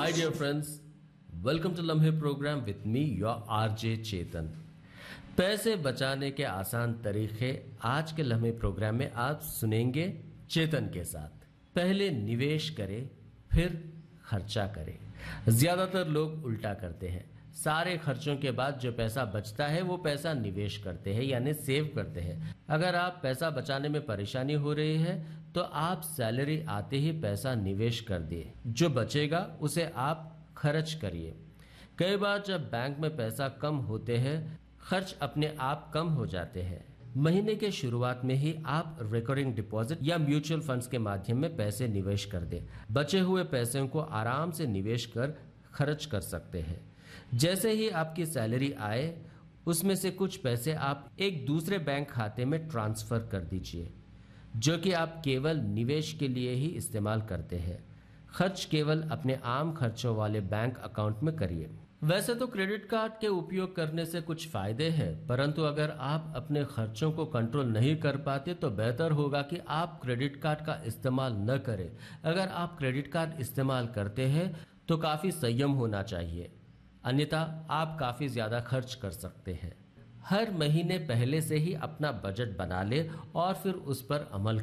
Hi, dear friends. Welcome to लम्हे programme with me, your RJ चेतन. पैसे बचाने के आसान तरीके आज के लम्हे प्रोग्राम में आप सुनेंगे चेतन के साथ. पहले निवेश करें, फिर खर्चा करें. ज्यादातर लोग उल्टा करते हैं. सारे खर्चों के बाद जो पैसा बचता है वो पैसा निवेश करते हैं यानी सेव करते हैं. अगर आप पैसा बचाने में परेशानी हो रही है तो आप सैलरी आते ही पैसा निवेश कर दिए. जो बचेगा उसे आप खर्च करिए. कई बार जब बैंक में पैसा कम होते हैं खर्च अपने आप कम हो जाते हैं. महीने के शुरुआत में ही आप रिकरिंग डिपॉजिट या म्यूचुअल फंड्स के माध्यम में पैसे निवेश कर दें. बचे हुए पैसों को आराम से निवेश कर खर्च कर सकते हैं. जैसे ही आपकी सैलरी आए उसमें से कुछ पैसे आप एक दूसरे बैंक खाते में ट्रांसफर कर दीजिए जो कि आप केवल निवेश के लिए ही इस्तेमाल करते हैं. खर्च केवल अपने आम खर्चों वाले बैंक अकाउंट में करिए. वैसे तो क्रेडिट कार्ड के उपयोग करने से कुछ फायदे हैं, परंतु अगर आप अपने खर्चों को कंट्रोल नहीं कर पाते तो बेहतर होगा कि आप क्रेडिट कार्ड का इस्तेमाल न करें. अगर आप क्रेडिट कार्ड इस्तेमाल करते हैं तो काफ़ी संयम होना चाहिए, अन्यथा आप काफ़ी ज़्यादा खर्च कर सकते हैं. हर महीने पहले से ही अपना बजट बना ले और फिर उस पर अमल